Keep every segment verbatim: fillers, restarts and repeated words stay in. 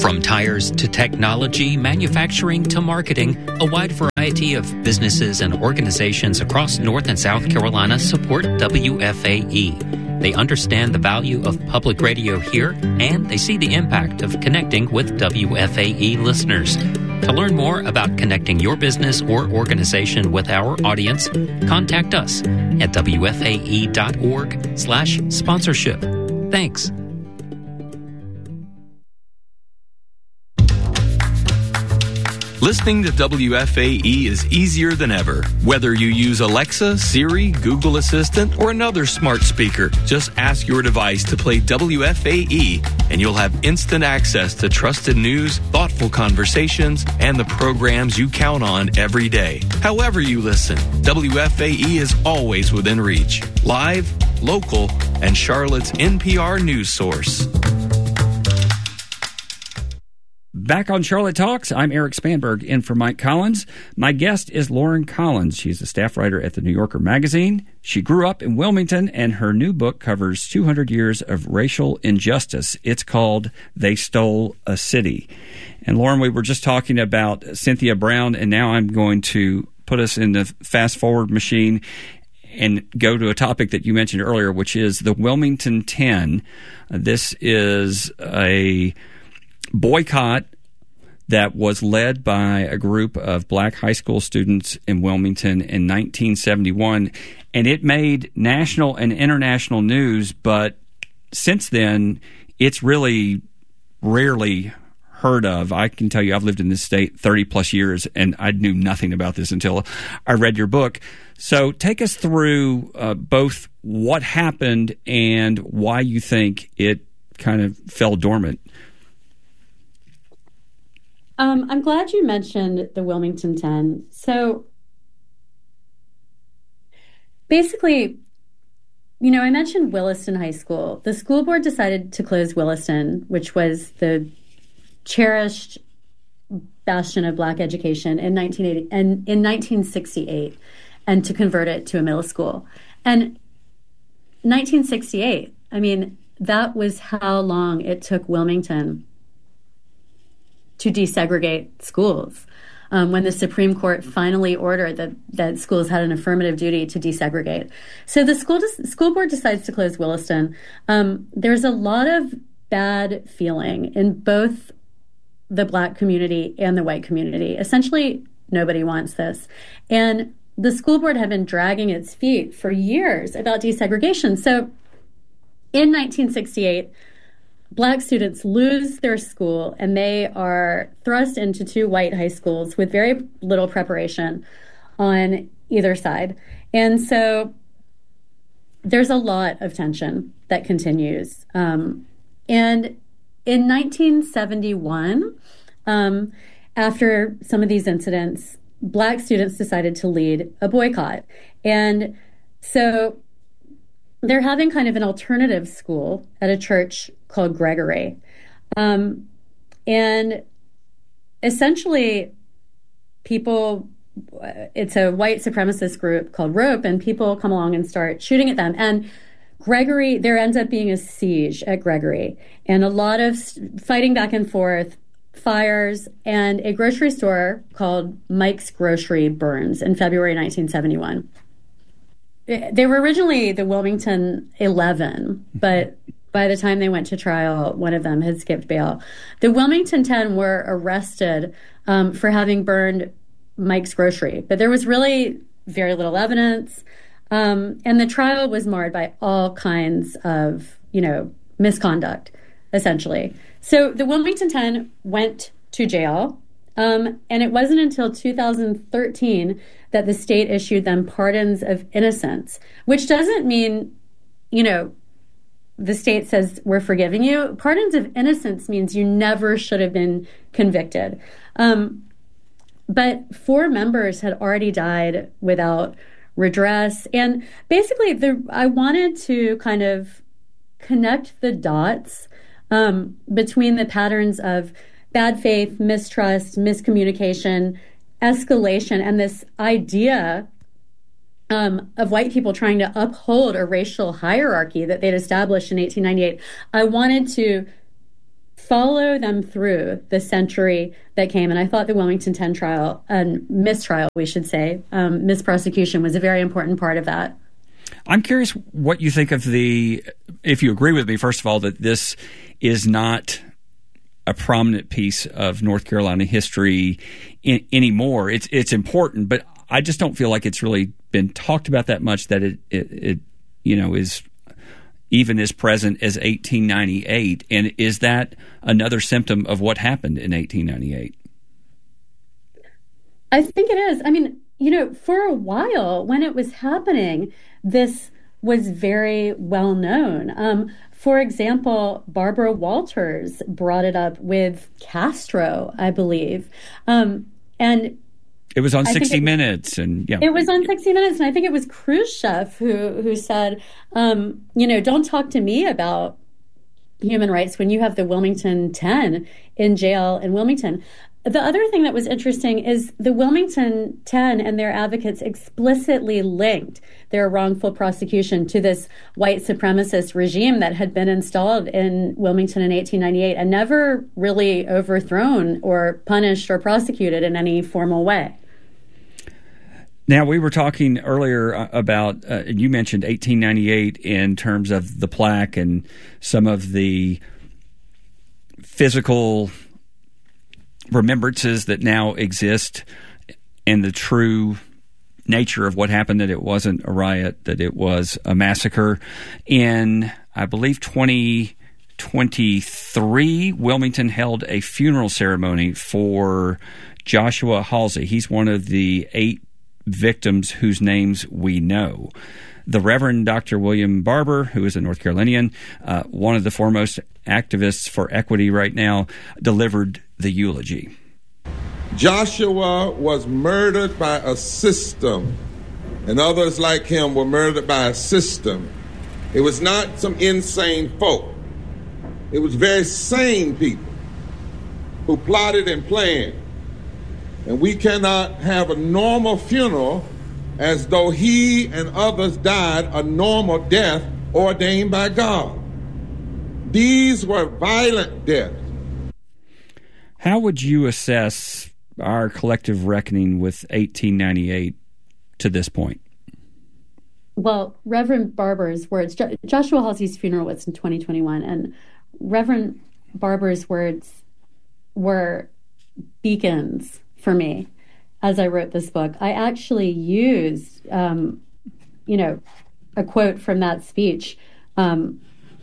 From tires to technology, manufacturing to marketing, a wide variety of businesses and organizations across North and South Carolina support W F A E. They understand the value of public radio here, and they see the impact of connecting with W F A E listeners. To learn more about connecting your business or organization with our audience, contact us at W F A E dot org slash sponsorship. Thanks. Listening to W F A E is easier than ever. Whether you use Alexa, Siri, Google Assistant, or another smart speaker, just ask your device to play W F A E, and you'll have instant access to trusted news, thoughtful conversations, and the programs you count on every day. However you listen, W F A E is always within reach. Live, local, and Charlotte's N P R news source. Back on Charlotte Talks, I'm Eric Spanberg, in for Mike Collins. My guest is Lauren Collins. She's a staff writer at the New Yorker magazine. She grew up in Wilmington, and her new book covers two hundred years of racial injustice. It's called They Stole a City. And Lauren, we were just talking about Cynthia Brown, and now I'm going to put us in the fast-forward machine and go to a topic that you mentioned earlier, which is the Wilmington ten. This is a boycott that was led by a group of black high school students in Wilmington in nineteen seventy-one, and it made national and international news, but since then, it's really rarely heard of. I can tell you I've lived in this state thirty plus years, and I knew nothing about this until I read your book. So take us through uh, both what happened and why you think it kind of fell dormant. Um, I'm glad you mentioned the Wilmington ten. So basically, you know, I mentioned Williston High School. The school board decided to close Williston, which was the cherished bastion of black education in nineteen eighty and in nineteen sixty-eight, and to convert it to a middle school. And nineteen sixty-eight, I mean, that was how long it took Wilmington to desegregate schools, um, when the Supreme Court finally ordered that, that schools had an affirmative duty to desegregate. So the school des- school board decides to close Williston. Um, there's a lot of bad feeling in both the black community and the white community. Essentially, nobody wants this. And the school board had been dragging its feet for years about desegregation. So in nineteen sixty-eight, black students lose their school, and they are thrust into two white high schools with very little preparation on either side. And so there's a lot of tension that continues. Um, and in nineteen seventy-one, um, after some of these incidents, black students decided to lead a boycott. And so they're having kind of an alternative school at a church called Gregory. Um, and essentially, people, it's a white supremacist group called Rope, and people come along and start shooting at them. And Gregory, there ends up being a siege at Gregory, and a lot of fighting back and forth, fires, and a grocery store called Mike's Grocery burns in February nineteen seventy-one. They were originally the Wilmington eleven, but by the time they went to trial, one of them had skipped bail. The Wilmington ten were arrested um, for having burned Mike's Grocery, but there was really very little evidence, um, and the trial was marred by all kinds of, you know, misconduct, essentially. So the Wilmington ten went to jail, um, and it wasn't until two thousand thirteen that the state issued them pardons of innocence, which doesn't mean, you know, the state says, we're forgiving you. Pardons of innocence means you never should have been convicted. Um, but four members had already died without redress. And basically, the, I wanted to kind of connect the dots um, between the patterns of bad faith, mistrust, miscommunication, escalation, and this idea um, of white people trying to uphold a racial hierarchy that they'd established in eighteen ninety-eight. I wanted to follow them through the century that came. And I thought the Wilmington ten trial, and uh, mistrial, we should say, um, misprosecution was a very important part of that. I'm curious what you think of the, if you agree with me, first of all, that this is not a prominent piece of North Carolina history in, anymore. It's it's important, but I just don't feel like it's really been talked about that much, that it, it, it you know, is even as present as eighteen ninety-eight. And is that another symptom of what happened in eighteen ninety-eight? I think it is. I mean, you know, for a while when it was happening, this was very well known. Um, for example, Barbara Walters brought it up with Castro, I believe. Um, and it was on I sixty it, minutes, and yeah, it was on sixty minutes, and I think it was Khrushchev who who said, um, you know, don't talk to me about human rights when you have the Wilmington ten in jail in Wilmington. The other thing that was interesting is the Wilmington ten and their advocates explicitly linked their wrongful prosecution to this white supremacist regime that had been installed in Wilmington in eighteen ninety-eight and never really overthrown or punished or prosecuted in any formal way. Now, we were talking earlier about, uh, and you mentioned eighteen ninety-eight in terms of the plaque and some of the physical remembrances that now exist and the true nature of what happened, that it wasn't a riot, that it was a massacre. In, I believe, twenty twenty-three, Wilmington held a funeral ceremony for Joshua Halsey. He's one of the eight victims whose names we know. The Reverend Doctor William Barber, who is a North Carolinian, uh, one of the foremost activists for equity right now, delivered the eulogy. Joshua was murdered by a system, and others like him were murdered by a system. It was not some insane folk. It was very sane people who plotted and planned. And we cannot have a normal funeral as though he and others died a normal death ordained by God. These were violent deaths. How would you assess our collective reckoning with eighteen ninety-eight to this point? Well, Reverend Barber's words, jo- Joshua Halsey's funeral was in twenty twenty-one, and Reverend Barber's words were beacons for me as I wrote this book. I actually used, um, you know, a quote from that speech um,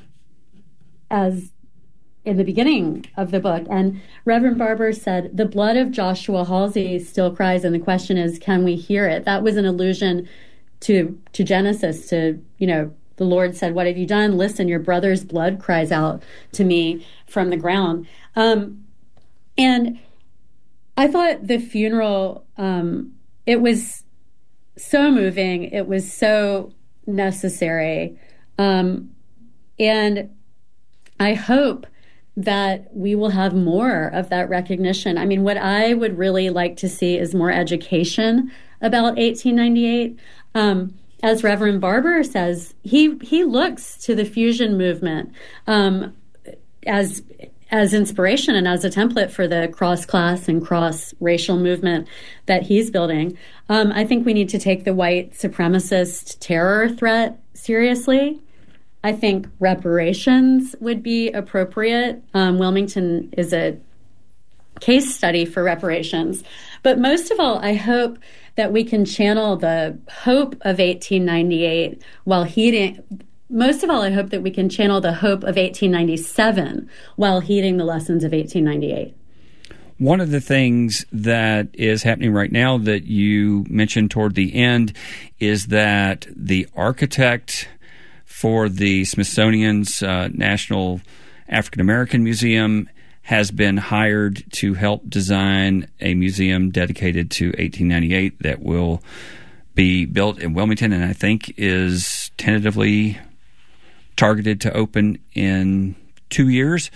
as in the beginning of the book. And Reverend Barber said, "The blood of Joshua Halsey still cries, and the question is, can we hear it?" That was an allusion to to Genesis, to, you know, the Lord said, "What have you done? Listen, your brother's blood cries out to me from the ground." Um, and I thought the funeral, um, it was so moving. It was so necessary. Um, and I hope that we will have more of that recognition. I mean, what I would really like to see is more education about eighteen ninety-eight. Um, as Reverend Barber says, he he looks to the fusion movement um, as as inspiration and as a template for the cross-class and cross-racial movement that he's building. Um, I think we need to take the white supremacist terror threat seriously. I think reparations would be appropriate. Um, Wilmington is a case study for reparations. But most of all, I hope that we can channel the hope of eighteen ninety-eight while heeding... Most of all, I hope that we can channel the hope of eighteen ninety-seven while heeding the lessons of eighteen ninety-eight. One of the things that is happening right now that you mentioned toward the end is that the architect for the Smithsonian's uh, National African American Museum has been hired to help design a museum dedicated to eighteen ninety-eight that will be built in Wilmington, and I think is tentatively targeted to open in two years.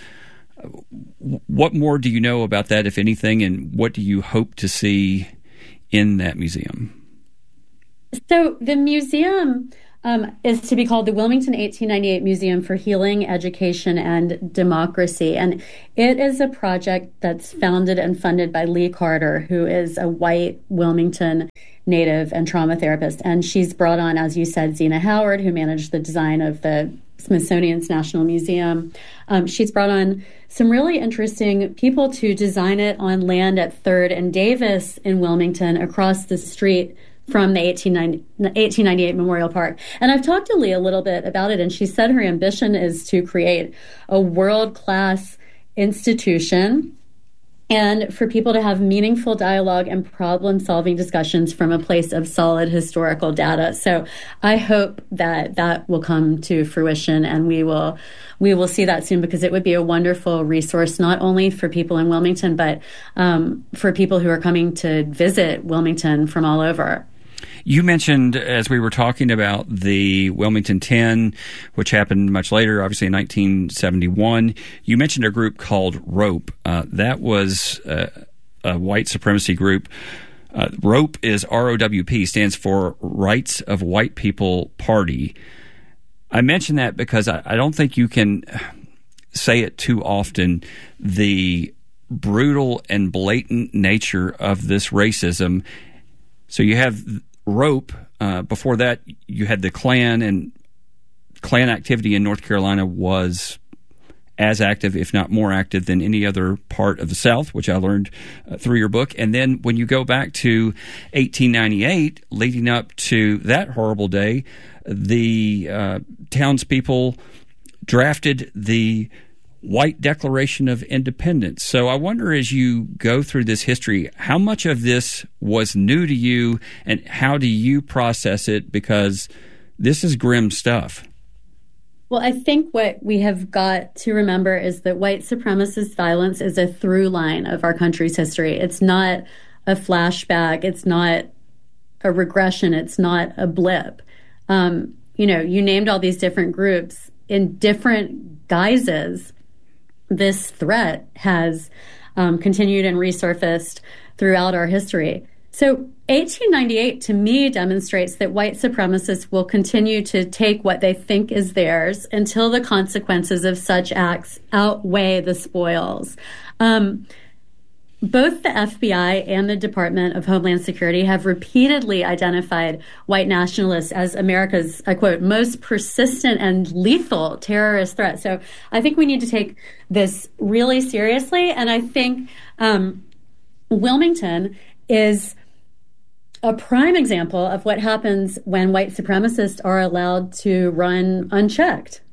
What more do you know about that, if anything, and what do you hope to see in that museum? So the museum um, is to be called the Wilmington eighteen ninety-eight Museum for Healing, Education, and Democracy. And it is a project that's founded and funded by Lee Carter, who is a white Wilmington native and trauma therapist. And she's brought on, as you said, Zena Howard, who managed the design of the Smithsonian's National Museum. Um, she's brought on some really interesting people to design it on land at third and Davis in Wilmington, across the street from the eighteen ninety-eight Memorial Park. And I've talked to Lee a little bit about it, and she said her ambition is to create a world-class institution and for people to have meaningful dialogue and problem-solving discussions from a place of solid historical data. So I hope that that will come to fruition, and we will we will see that soon, because it would be a wonderful resource, not only for people in Wilmington, but um, for people who are coming to visit Wilmington from all over. You mentioned, as we were talking about the Wilmington ten, which happened much later, obviously in nineteen seventy-one, you mentioned a group called ROPE. Uh, that was uh, a white supremacy group. Uh, ROPE is R O W P, stands for Rights of White People Party. I mention that because I, I don't think you can say it too often, the brutal and blatant nature of this racism. So you have ROPE. Uh, before that, you had the Klan, and Klan activity in North Carolina was as active, if not more active, than any other part of the South, which I learned uh, through your book. And then when you go back to eighteen ninety-eight, leading up to that horrible day, the uh, townspeople drafted the White Declaration of Independence. So I wonder, as you go through this history, how much of this was new to you, and how do you process it? Because this is grim stuff. Well, I think what we have got to remember is that white supremacist violence is a through line of our country's history. It's not a flashback. It's not a regression. It's not a blip. Um, you know, you named all these different groups in different guises. This threat has um, continued and resurfaced throughout our history. So eighteen ninety-eight, to me, demonstrates that white supremacists will continue to take what they think is theirs until the consequences of such acts outweigh the spoils. Um, both the F B I and the Department of Homeland Security have repeatedly identified white nationalists as America's, I quote, most persistent and lethal terrorist threat. So I think we need to take this really seriously. And I think um, Wilmington is a prime example of what happens when white supremacists are allowed to run unchecked.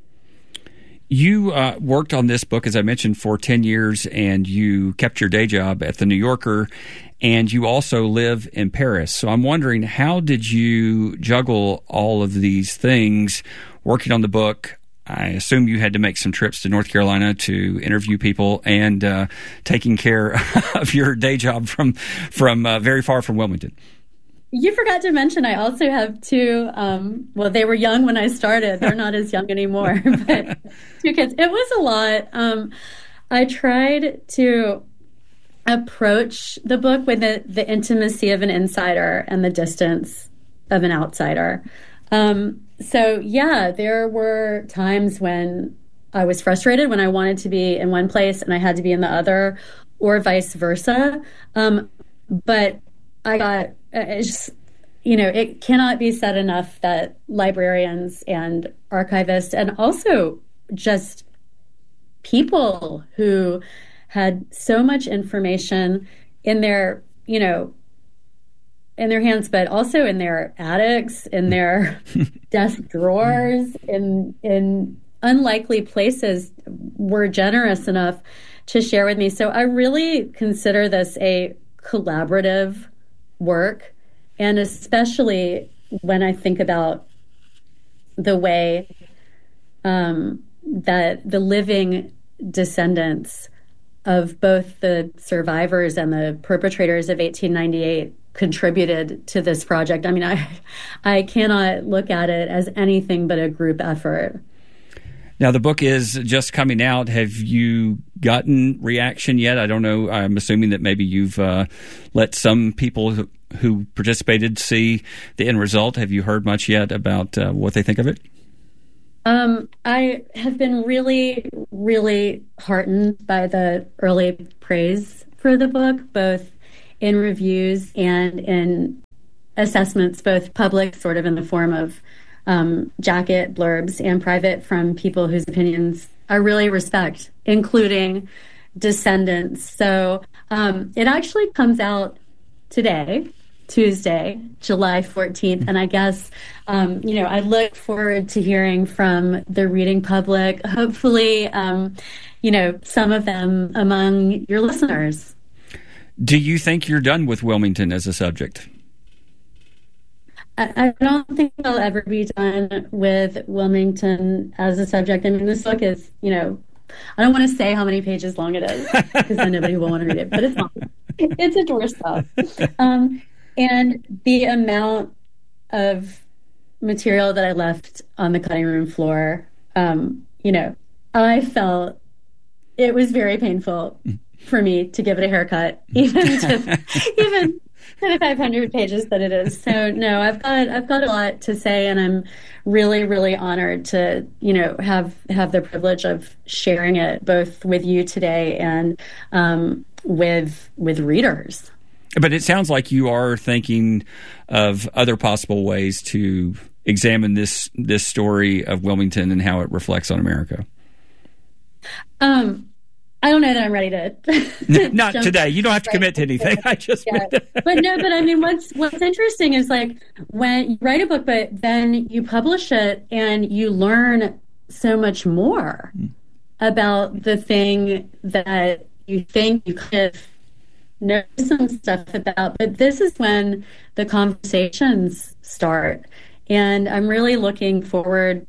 You uh, worked on this book, as I mentioned, for ten years, and you kept your day job at The New Yorker, and you also live in Paris. So I'm wondering, how did you juggle all of these things working on the book? I assume you had to make some trips to North Carolina to interview people, and uh, taking care of your day job from, from uh, very far from Wilmington. You forgot to mention I also have two, um, well, they were young when I started. They're not as young anymore, but two kids. It was a lot. Um, I tried to approach the book with the, the intimacy of an insider and the distance of an outsider. Um, so, yeah, there were times when I was frustrated, when I wanted to be in one place and I had to be in the other, or vice versa. Um, but I got... It's just, you know, it cannot be said enough that librarians and archivists, and also just people who had so much information in their, you know, in their hands, but also in their attics, in their desk drawers, in in unlikely places, were generous enough to share with me. So I really consider this a collaborative work, and especially when I think about the way um, that the living descendants of both the survivors and the perpetrators of eighteen ninety-eight contributed to this project. I mean, I I cannot look at it as anything but a group effort. Now, the book is just coming out. Have you gotten reaction yet? I don't know. I'm assuming that maybe you've uh, let some people who participated see the end result? Have you heard much yet about uh, what they think of it? Um, I have been really, really heartened by the early praise for the book, both in reviews and in assessments, both public, sort of in the form of um, jacket blurbs, and private from people whose opinions I really respect, including descendants. So um, it actually comes out today, Tuesday, July fourteenth. And I guess, um, you know, I look forward to hearing from the reading public, hopefully, um, you know, some of them among your listeners. Do you think you're done with Wilmington as a subject? I, I don't think I'll ever be done with Wilmington as a subject. I mean, this book is, you know, I don't want to say how many pages long it is because then nobody will want to read it, but it's long. It's a doorstop. Um, and the amount of material that I left on the cutting room floor, um, you know, I felt it was very painful for me to give it a haircut, even to, even to the five hundred pages that it is. So no, I've got I've got a lot to say, and I'm really, really honored to, you know, have have the privilege of sharing it both with you today and um, with with readers. But it sounds like you are thinking of other possible ways to examine this this story of Wilmington and how it reflects on America. Um. I don't know that I'm ready to. Not today. You don't have to commit to anything. I just. Yeah. But no, but I mean, what's what's interesting is like when you write a book, but then you publish it and you learn so much more mm. about the thing that you think you kind of know some stuff about. But this is when the conversations start, and I'm really looking forward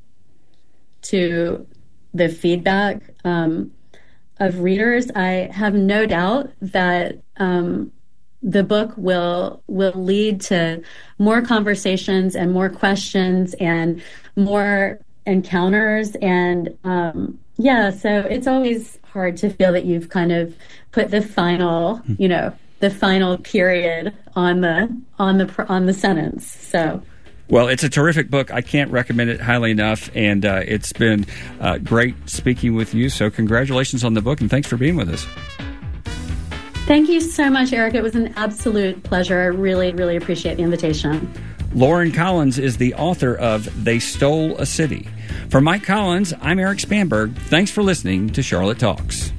to the feedback. Um, of readers. I have no doubt that um, the book will will lead to more conversations and more questions and more encounters. And um, yeah, so it's always hard to feel that you've kind of put the final, you know, the final period on the on the on the sentence. So. Well, it's a terrific book. I can't recommend it highly enough, and uh, it's been uh, great speaking with you. So congratulations on the book, and thanks for being with us. Thank you so much, Eric. It was an absolute pleasure. I really, really appreciate the invitation. Lauren Collins is the author of They Stole a City. For Mike Collins, I'm Eric Spanberg. Thanks for listening to Charlotte Talks.